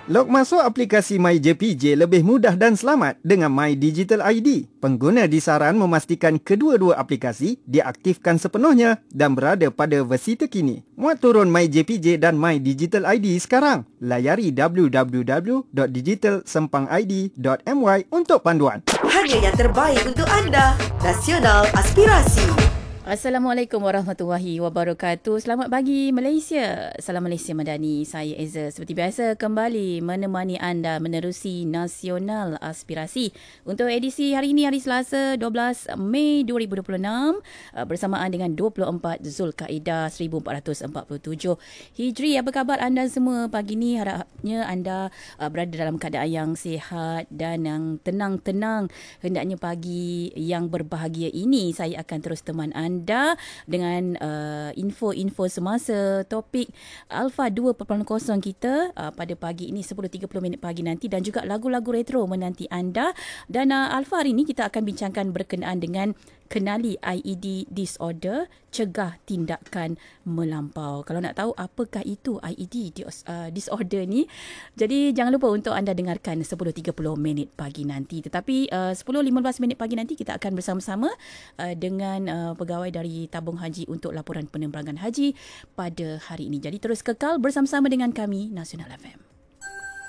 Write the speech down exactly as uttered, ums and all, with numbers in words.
Log masuk aplikasi MyJPJ lebih mudah dan selamat dengan My Digital I D. Pengguna disaran memastikan kedua-dua aplikasi diaktifkan sepenuhnya dan berada pada versi terkini. Muat turun MyJPJ dan My Digital I D sekarang. Layari w w w dot digital sempang i d dot m y untuk panduan. Hanya yang terbaik untuk anda. Nasional Aspirasi. Assalamualaikum warahmatullahi wabarakatuh. Selamat pagi Malaysia. Salam Malaysia Madani. Saya Eza. Seperti biasa kembali menemani anda menerusi Nasional Aspirasi untuk edisi hari ini, hari Selasa dua belas Mei dua ribu dua puluh enam, bersamaan dengan dua puluh empat Zulkaidah seribu empat ratus empat puluh tujuh Hijri. Apa khabar anda semua pagi ini? Harapnya anda berada dalam keadaan yang sihat dan yang tenang-tenang. Hendaknya pagi yang berbahagia ini saya akan terus teman anda Anda dengan uh, info-info semasa topik Alpha dua titik kosong kita uh, pada pagi ini sepuluh tiga puluh minit pagi nanti, dan juga lagu-lagu retro menanti anda. Dan uh, Alpha hari ini kita akan bincangkan berkenaan dengan kenali I E D disorder, cegah tindakan melampau. Kalau nak tahu apakah itu I E D disorder ni, jadi jangan lupa untuk anda dengarkan sepuluh tiga puluh minit pagi nanti. Tetapi uh, sepuluh lima belas minit pagi nanti kita akan bersama-sama uh, dengan uh, pegawai dari Tabung Haji untuk laporan penerbangan haji pada hari ini. Jadi terus kekal bersama-sama dengan kami Nasional F M.